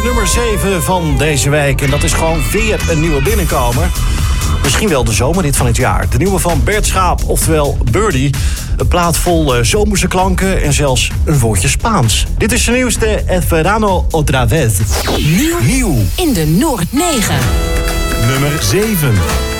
nummer 7 van deze week. En dat is gewoon weer een nieuwe binnenkomer. Misschien wel de zomerhit van het jaar. De nieuwe van Bert Schaap, oftewel Birdie. Een plaat vol zomerse klanken en zelfs een woordje Spaans. Dit is de nieuwste El Verano Otra Vez. Nieuw in de Noord 9. Nummer 7.